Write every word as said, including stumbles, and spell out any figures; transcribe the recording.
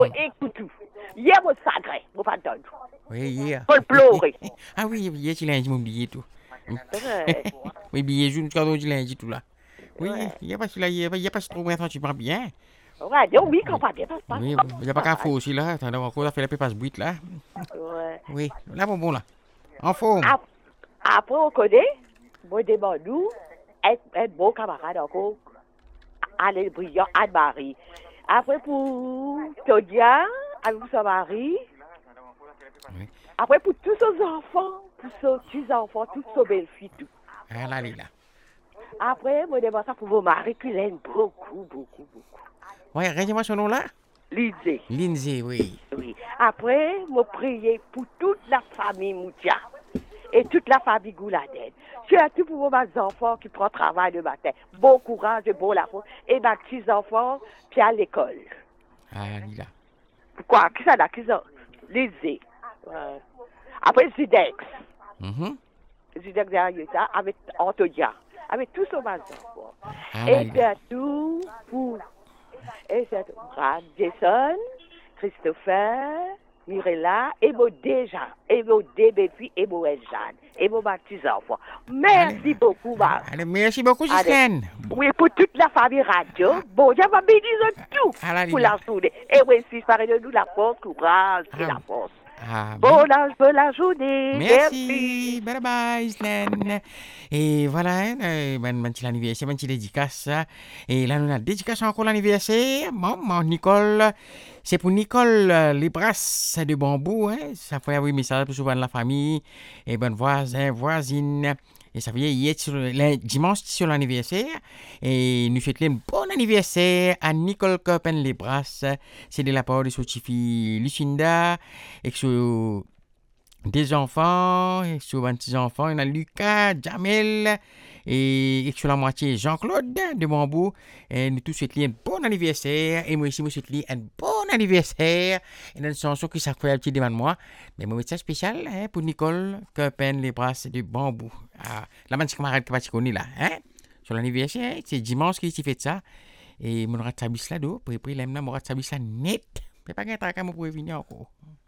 Écoute, hier, mon sacré, mon pas entendu. Oui, hier. Faut le pleurer. Ah oui, hier, tu lundi, mon billet tout. Ouais, Oui, billet jaune, cadeau du lundi tout là. Oui, ouais. il n'y a pas celui-là, il n'y a pas trop maintenant, tu prends bien. Ouais, donc oui, quand Oui, pas bien, ça se passe oui, comme il n'y a pas qu'à ça. faux aussi là. Attends, encore, ça fait la pépasse buite là. Ouais. Oui, là, bon, bon là. En forme. Ap- Après, on connaît, moi, demande-nous, être, être bon camarade encore, aller brillant, Anne-Marie. Après, pour Todia, avec son mari, Oui. après, pour tous ses enfants, pour ses petits-enfants, toutes ses belles-filles, tout. Ah là, là. Après, moi, demande ça pour vos maris qui l'aiment beaucoup, beaucoup, beaucoup. Ouais, redis-moi son nom là. Lisez. Lindsay, oui. Oui. Après, moi, prier pour toute la famille Moutia et toute la famille Gouladène. Surtout pour mes enfants qui prennent travail le matin. Bon courage et bon la force. Et mes petits-enfants qui à l'école. Ah, là. Pourquoi? Qui ça là? Qui ça? Lisez. Ouais. Après, Zidex. Mhm. Zidex derrière ça, avec Antonia. Avec tous mes enfants. Ah là, Et là. surtout pour... Et surtout, Brad Jason, Christopher, Mirella, et mon déjà, et mon deux bébés, et mon Jeanne, et mon petits enfants. Allez, Merci beaucoup, ma. allez, merci beaucoup, Allez. Gislaine. Oui, pour toute la famille radio. Bon, je vais bénir tout Ah là, pour là. la journée. Et oui, si ça de nous la force, courage et Ah, la force. ah, Bon, bien. la, bonne la journée. Merci. Bye bye, Gislaine. Et voilà, hein, euh, ben, ben, petit anniversaire, ben, petit dédicace. Et là, nous avons dédicace encore l'anniversaire. Maman, Nicole. C'est pour Nicole, euh, les brasses de bambou. Hein. Ça fait un message pour souvent de la famille. Et bonne voisin, voisine. Et ça vient hier, sur le, le dimanche, sur l'anniversaire. Et nous souhaitons un bon anniversaire à Nicole Copen les brasses. C'est de la part de sa petite fille Lucinda. Et que sur des enfants, et sur un petit enfant, il y en a Lucas, Jamel, et, et sur la moitié Jean-Claude de Bambou. Et nous tous souhaitons un bon anniversaire. Et moi aussi, moi souhaite un bon anniversaire. Et dans une chanson qui s'appelle un petit demande moi. Mais mon message spécial hein, pour Nicole, Copen les brasses de Bambou. Ah, la manche camarade qui va te connaître là. Hein? Sur l'anniversaire, c'est dimanche qui fait ça. Et mon rat sabis là, do, pour après, l'aime là, mon rat sabis là net. Mais pas qu'un trac à me pour venir encore.